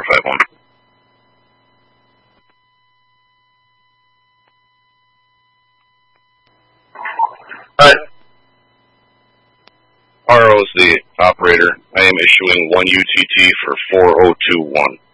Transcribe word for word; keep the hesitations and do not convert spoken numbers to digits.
five one. Alright. R O is the operator. I am issuing one U T T for four oh two one.